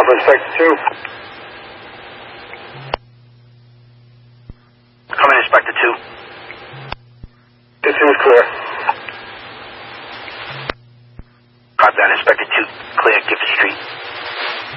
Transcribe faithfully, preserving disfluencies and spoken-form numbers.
Alpha Inspector two. Come in, Inspector two. This is clear. Copy that, Inspector two. Clear, Gifford Street.